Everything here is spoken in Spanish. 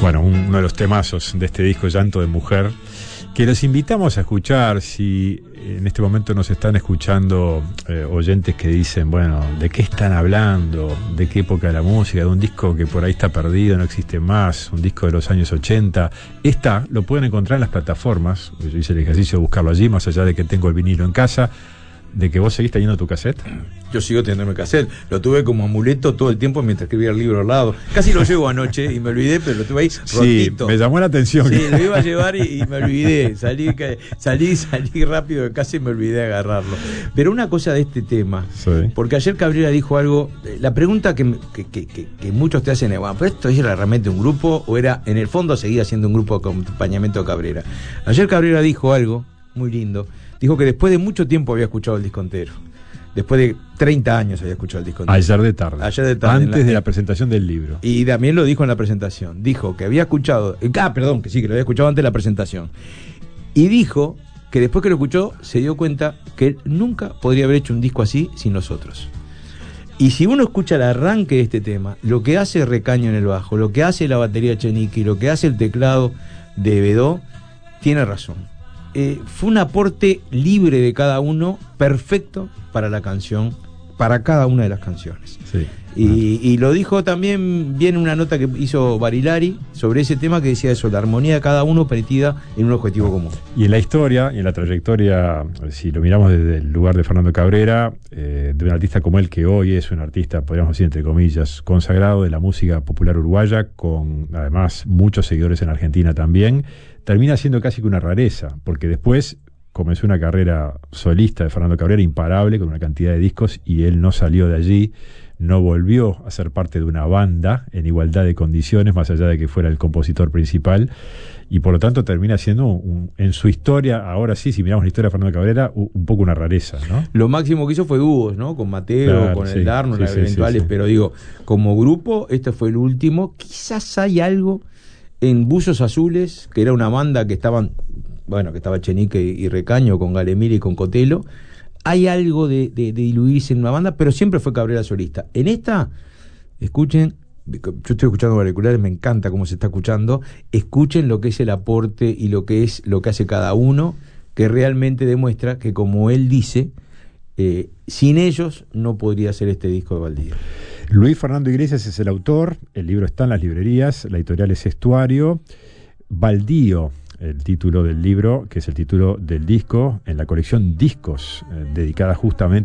Bueno, uno de los temazos de este disco, Llanto de Mujer, que los invitamos a escuchar. Si en este momento nos están escuchando oyentes que dicen, bueno, ¿de qué están hablando? ¿De qué época de la música? De un disco que por ahí está perdido, no existe más, un disco de los años 80. Lo pueden encontrar en las plataformas. Yo hice el ejercicio de buscarlo allí, más allá de que tengo el vinilo en casa. ¿De que vos seguís teniendo tu cassette? Yo sigo teniendo mi cassette. Lo tuve como amuleto todo el tiempo mientras escribía el libro al lado. Casi lo llevo anoche y me olvidé, pero lo tuve ahí rotito. Sí, me llamó la atención. Sí, lo iba a llevar y me olvidé. Salí rápido de casa y me olvidé de agarrarlo. Pero una cosa de este tema, sí, porque ayer Cabrera dijo algo. La pregunta que muchos te hacen es, bueno, ¿pero esto era realmente un grupo o era, en el fondo, seguía siendo un grupo de acompañamiento de Cabrera? Ayer Cabrera dijo algo muy lindo. Dijo que después de mucho tiempo había escuchado el disco entero. Después de 30 años había escuchado el disco entero. Ayer de tarde. Antes de la presentación del libro. Y también lo dijo en la presentación. Dijo que había escuchado... que lo había escuchado antes de la presentación. Y dijo que después que lo escuchó se dio cuenta que él nunca podría haber hecho un disco así sin nosotros. Y si uno escucha el arranque de este tema, lo que hace Recaño en el bajo, lo que hace la batería Chenique, lo que hace el teclado de Bedó, tiene razón. Fue un aporte libre de cada uno, perfecto para la canción, para cada una de las canciones. Sí. Y lo dijo también bien una nota que hizo Barilari sobre ese tema, que decía eso, la armonía de cada uno permitida en un objetivo común. Y en la historia y en la trayectoria, si lo miramos desde el lugar de Fernando Cabrera, de un artista como él, que hoy es un artista, podríamos decir entre comillas, consagrado de la música popular uruguaya, con además muchos seguidores en Argentina también, termina siendo casi que una rareza, porque después comenzó una carrera solista de Fernando Cabrera imparable, con una cantidad de discos, y él no salió de allí, no volvió a ser parte de una banda en igualdad de condiciones, más allá de que fuera el compositor principal, y por lo tanto termina siendo, en su historia, ahora sí, si miramos la historia de Fernando Cabrera, un poco una rareza, ¿no? Lo máximo que hizo fue dúos, ¿no? Con Mateo, claro, con el Darno, las eventuales, sí. Pero digo, como grupo, este fue el último. Quizás hay algo en Buzos Azules, que era una banda que estaban, bueno, que estaba Chenique y Recaño con Galemir y con Cotelo. Hay algo de diluirse en una banda, pero siempre fue Cabrera solista. En esta, escuchen, yo estoy escuchando auriculares, me encanta cómo se está escuchando. Escuchen lo que es el aporte y lo que hace cada uno, que realmente demuestra que, como él dice, sin ellos no podría ser este disco de Baldío. Luis Fernando Iglesias es el autor, el libro está en las librerías, la editorial es Estuario. Baldío, el título del libro, que es el título del disco, en la colección Discos, dedicada justamente